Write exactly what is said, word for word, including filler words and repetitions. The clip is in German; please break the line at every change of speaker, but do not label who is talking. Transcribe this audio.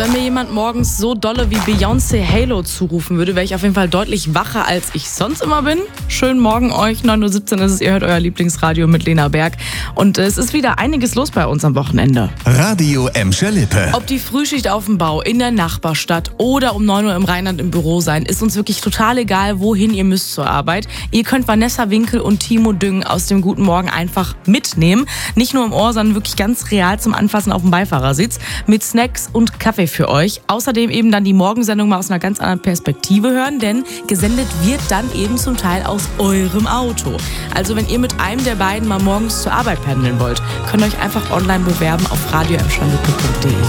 wenn mir jemand morgens so dolle wie Beyoncé Halo zurufen würde, wäre ich auf jeden Fall deutlich wacher, als ich sonst immer bin. Schönen Morgen euch, neun Uhr siebzehn ist es, ihr hört euer Lieblingsradio mit Lena Berg. Und es ist wieder einiges los bei uns am Wochenende.
Radio Emscher Lippe.
Ob die Frühschicht auf dem Bau, in der Nachbarstadt oder um neun Uhr im Rheinland im Büro sein, ist uns wirklich total egal, wohin ihr müsst zur Arbeit. Ihr könnt Vanessa Winkel und Timo Düngen aus dem Guten Morgen einfach mitnehmen. Nicht nur im Ohr, sondern wirklich ganz real zum Anfassen auf dem Beifahrersitz. Mit Snacks und Kaffee für euch. Außerdem eben dann die Morgensendung mal aus einer ganz anderen Perspektive hören, denn gesendet wird dann eben zum Teil aus eurem Auto. Also wenn ihr mit einem der beiden mal morgens zur Arbeit pendeln wollt, könnt ihr euch einfach online bewerben auf radio emscher lippe punkt de.